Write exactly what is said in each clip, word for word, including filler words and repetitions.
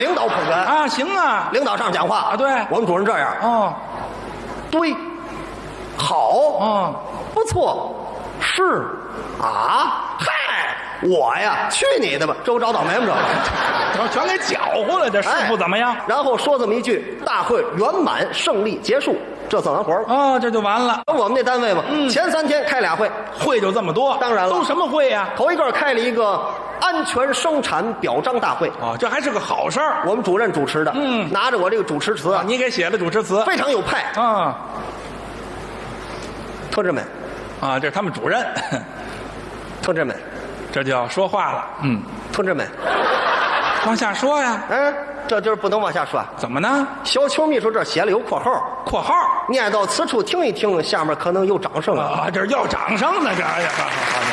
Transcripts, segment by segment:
领导捧哏啊，行啊， 领导上讲话啊，对， 我们主任这样， 哦， 对，好， 哦， 不错，是，啊，嗨，我呀，去你的吧，这不找倒霉吗？ 我全给搅和了，这师傅怎么样？ 哎、然后说这么一句，大会圆满胜利结束，这算完活了。 哦，这就完了。 我们那单位嘛，嗯、前三天开俩会， 会就这么多。 当然了， 都什么会呀、啊？ 头一个开了一个安全生产表彰大会。 哦，这还是个好事儿。 我们主任主持的，嗯，拿着我这个主持词啊， 你给写的主持词， 非常有派啊。 同志们， 啊，这是他们主任。 同志们， 这就要说话了。嗯， 同志们。 往下说呀， 嗯，这就是不能往下说。 怎么呢？ 小邱秘书这写了有括号， 括号念到此处听一听，下面可能有掌声啊！这是要掌声呢，这哎呀，好好好。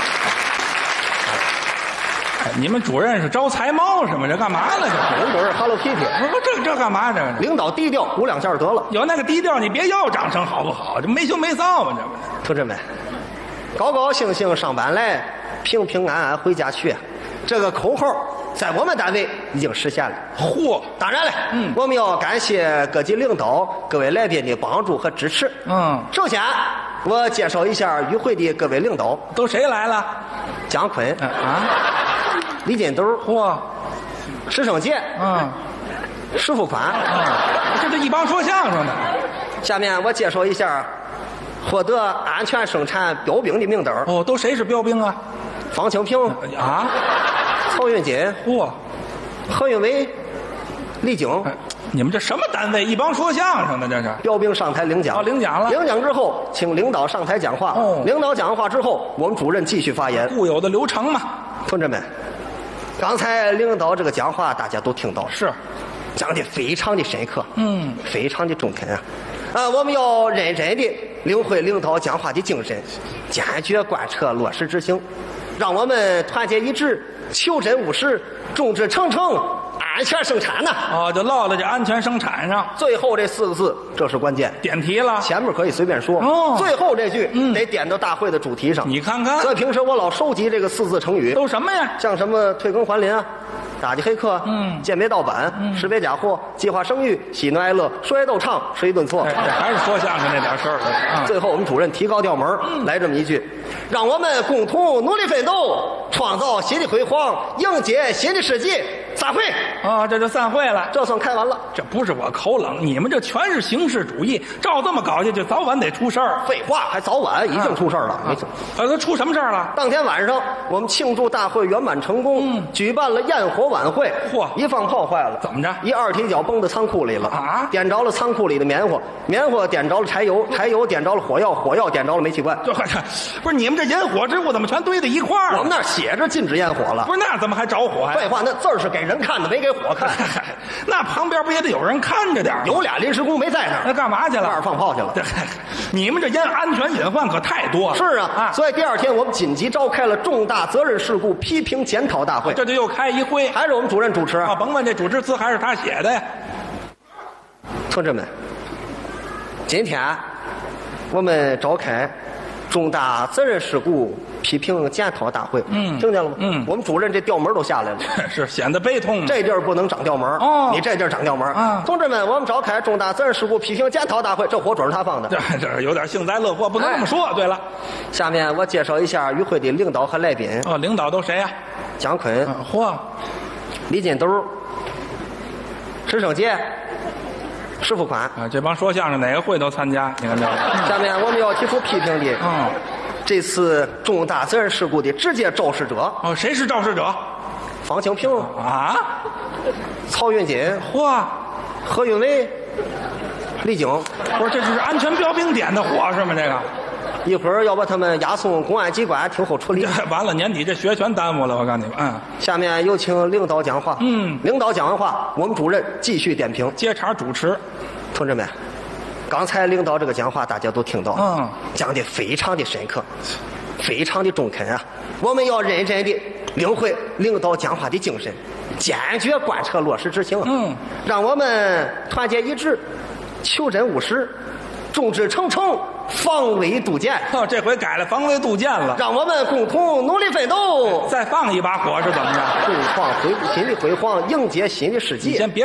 哎，你们主任是招财猫是吗？这干嘛呢？这人主任 Hello Kitty， 不不，这这干嘛？这领导低调，鼓两下得了。 有那个低调，你别要掌声好不好？这没羞没臊嘛，这不。 同志们，高高兴兴上班来，平平安安回家去，这个口号在我们单位已经实现了。 嚯！ 当然了，嗯，我们要感谢各级领导、各位来宾的帮助和支持。 嗯， 首先我介绍一下与会的各位领导， 都谁来了？ 姜昆、 嗯、啊， 李金斗， 嚯， 石胜杰， 嗯， 石富宽， 嗯，这这一帮说相声的。 下面我介绍一下获得安全生产标兵的名单。 哦，都谁是标兵啊？ 方清平啊。 曹云锦， 嚯， 何云伟，李菁、 哎，你们这什么单位？一帮说相声的，这是标兵上台领奖。 哦，领奖了。 领奖之后，请领导上台讲话。 哦， 领导讲话之后，我们主任继续发言。 固有的流程嘛。 同志们，刚才领导这个讲话，大家都听到了， 是讲的非常的深刻， 嗯， 非常的中肯啊。啊，我们要认真的领会领导讲话的精神，坚决贯彻落实执行，让我们团结一致，求真务实，众志成城，安全生产呐、啊！ 哦，就落到这安全生产上。 最后这四个字，这是关键。 点题了， 前面可以随便说， 哦， 最后这句、 嗯、 得点到大会的主题上。 你看看， 所以平时我老收集这个四字成语， 都什么呀？ 像什么退耕还林啊，打击黑客， 嗯， 鉴别盗版，嗯，识别假货，计划生育，喜怒哀乐，说学逗唱，吃一顿错。 哎、还是说相声那点事儿、 嗯。最后我们主任提高调门、嗯，来这么一句：让我们共同努力奋斗，创造新的辉煌，迎接新的世纪。散会啊、哦，这就散会了， 这算开完了。 这不是我口冷，你们这全是形式主义，照这么搞下去，早晚得出事儿。 废话，还早晚已经出事儿了。没错， 呃，他出什么事儿了？ 当天晚上，我们庆祝大会圆满成功，嗯、举办了焰火晚会。 嚯！ 一放炮坏了， 怎么着？ 一二踢脚崩到仓库里了啊！ 点着了仓库里的棉花，棉花点着了柴油，柴油点着了火药，火药点着了煤气罐。 这不是你们这引火之物怎么全堆在一块儿？ 我们那儿写着禁止焰火了。 不是，那怎么还着火呀？ 废话，那字儿是给人看的，没给火看。 那旁边不也得有人看着点？ 有俩临时工没在那儿， 那干嘛去了？ 那儿放炮去了。 你们这烟安全隐患可太多了。 是啊，啊，所以第二天我们紧急召开了重大责任事故批评检讨大会。 这就又开一会， 还是我们主任主持啊？甭问这主持词还是他写的呀。 同志们，今天我们召开重大责任事故批评检讨大会，嗯，听见了吗？嗯，我们主任这调门都下来了， 是显得悲痛。 这地儿不能长调门哦， 你这地儿长调门啊！ 同志们，我们召开重大责任事故批评检讨大会，这火准是他放的， 这这有点幸灾乐祸，不能这么说。哎、对了， 下面我介绍一下与会的领导和来宾。 哦，领导都谁呀、啊？ 姜昆， 嗯、嚯， 李金斗，石胜杰。石富宽啊，这帮说相声哪个会都参加，你看这。 下面我们要提出批评的， 嗯， 这次重大责任事故的直接肇事者。 哦，谁是肇事者？ 方清平啊， 曹云锦， 嚯， 何云伟，李菁。 不是，这就是安全标兵点的火是吗？这个。 一会儿要把他们押送公安机关听候处理。 完了，年底这学全耽误了，我告诉你们。嗯， 下面有请领导讲话。 嗯， 领导讲完话，我们主任继续点评， 接茬主持。 同志们，刚才领导这个讲话大家都听到了， 嗯， 讲的非常的深刻，非常的中肯啊！我们要认真的领会领导讲话的精神，坚决贯彻落实执行。 嗯， 让我们团结一致，求真务实，众志成城。防微杜渐， 哦，这回改了防微杜渐了。 让我们共同努力奋斗， 再放一把火是怎么着？ 共创辉新的辉煌，迎接新的世纪。 你先别。